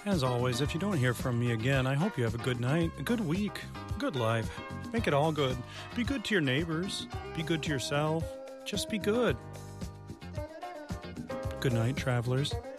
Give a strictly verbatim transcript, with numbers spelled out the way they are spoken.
As always, if you don't hear from me again, I hope you have a good night, a good week, a good life. Make it all good. Be good to your neighbors. Be good to yourself. Just be good. Good night, travelers.